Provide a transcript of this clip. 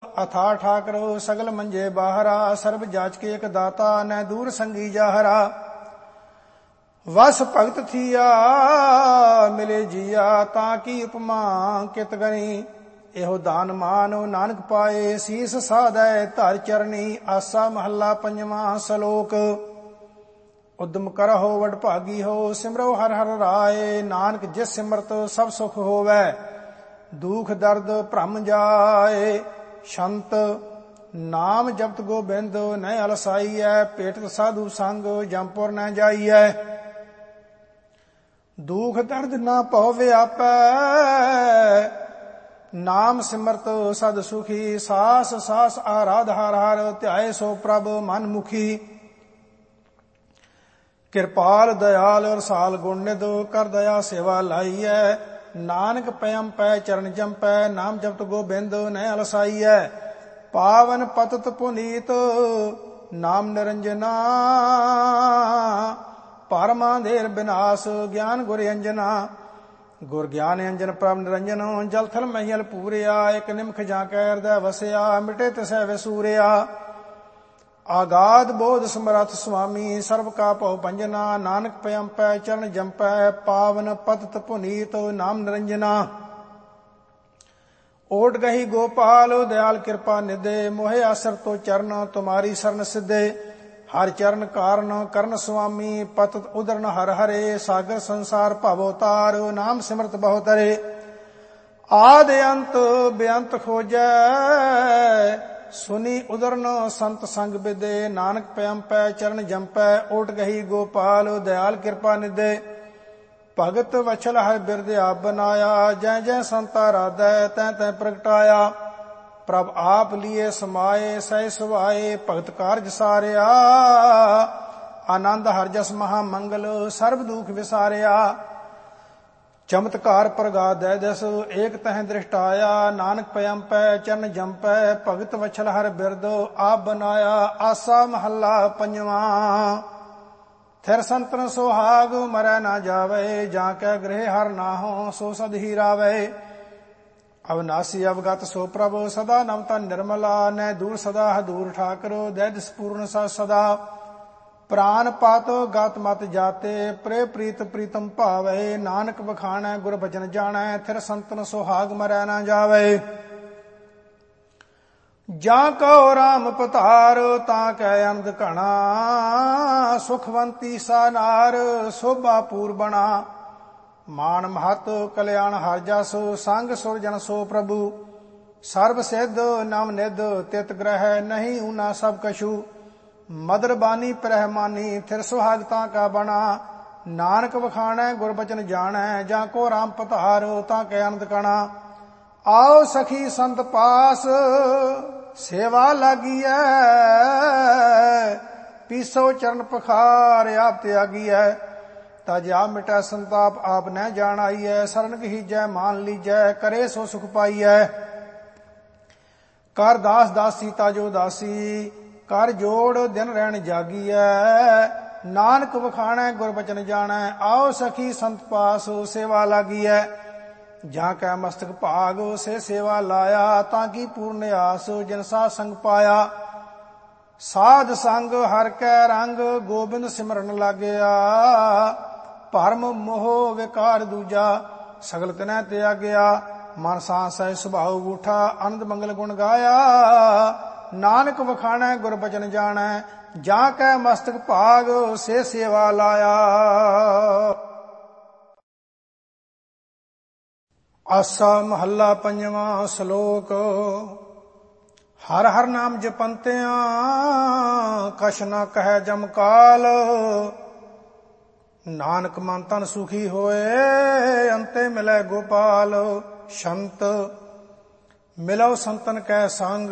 अथा ठाकरो सगल मंजे बाहरा, सर्ब जाचके एक दाता न दूर संगी जाहरा। वस भगत थिया मिले जिया, ताकि उपमा कित गनी। एहो दान मान नानक पाए, सीस साधै धर चरनी। आसा महला पंजवा सलोक। उद्यम करहो वड भागी हो, सिमरो हर हर राय। नानक जिस सिमरत सब सुख होवै, दुख दर्द भ्रम जाए। शंत नाम जपत गोबिंद न अलसाईਐ, पेटत साधु संग जमपुर न जाईਐ। दुख दर्द न भव व्यापै, नाम सिमरत सद सुखी। सास सास आराध हर हर, ध्याए सो प्रभ मन मुखी। किरपाल दयाल रसाल गुण निध, कर दया सेवा लाईਐ। नानक पयम पै चरण जंपै, नाम जपत गोबिंद न अलसाईਐ। पावन पतत पुनीत नाम निरंजना, परमांधेर विनाश ज्ञान गुर अंजना। गुर ज्ञान अंजन प्रभ निरंजन, जल थल महियल पूरिया। एक निमख जाकै हृदय वसिया, मिटे तिसै विसूरिया। आगाध बोध समरथ स्वामी, सर्व का भव भंजना। नानक पयम पै चरण जंपै, पावन पतत पुनीत नाम निरंजना। ओट गही गोपाल दयाल कृपा निधे, मोहे आसर तो चरण तुम्हारी शरण सिद्धे। हर चरण कारण करण स्वामी, पतत उदरन हर हरे। सागर संसार भवोतार, नाम सिमरत बहुतरे। आद अंत बेअंत खोजै, सुनी उदरन संत संग विदे। नानक पयम पै चरण जंपै, ओट गही गोपाल दयाल कृपा निधे। भगत वछल हर बिरद आप बनाया, जय जय संता राधै तै तै प्रगटाया। प्रभ आप लिए समाये सह सुभाए, भगत कारज सारिया। आनंद हर जस महामंगल, सर्व दुख विसारिया। चमत्कार प्रगाध है दस, एक तह दृष्टाया। नानक पयम पै चरण जंपै, भगत वछल हर बिरद आप बनाया। आसा महला पंजवा। थिर संतन सोहाग मरै ना जावे, जाकै गृह हर नाहो सो सद ही रावे। अविनाशी अवगत सो प्रभु, सदा नवता निर्मला। न दूर सदा दूर ठाकरो, दैदिस पूर्ण सा सदा। प्राण पातो गात मत जाते, प्रे प्रीत प्रीतम भावे। नानक बखाणै गुर भजन जाणै, थिर संतन सोहाग मरै ना जावे। जा कहो राम पतार, तां कै अनंद घना। सुखवंती सा नार, शोभा पूर बना। मान महत कल्याण हर जस, संग सुरजन सो प्रभु। सर्व सिद्ध नव निध, तित ग्रह नहीं ऊना सब कछु। मदर बानी परहमानी, थिर सुहागता का बना। नानक वखाणै गुर बचन जाणै, जा को राम पतार तां कै अनंद कणा। आओ सखी संत पास, सेवा लागिए। पीसो चरण पखार आप त्यागिए। तज आप मिटै संताप आप न जानाइए। शरण गहीजै मान लीजै, करे सो सुख पाइए। कर दास दासी ताजो दासी, कर जोड़ दिन रहन जागीऐ। नानक वखाणै गुर बचन जाणै, आओ सखी संत पास सेवा लागिऐ। जा कै मस्तक भाग से सेवा लाया, ताकि पूर्ण आस जिन सा संग पाया। साध संग हर कै रंग, गोबिंद सिमरन लागया। भरम मोह विकार दूजा, सगल तिनै त्यागया। मन सांस है सुभाव उठा, आनंद मंगल गुण गाया। नानक वखाणै गुर बचन जाणै, जा कै मस्तक भाग से सेवा लाया। आसा महला पंजवा सलोक। हर हर नाम जपंतिया, कछ न कह जम काल। नानक मन तन सुखी होए, अंते मिलै गोपाल। संत मिलो संतन कै संग,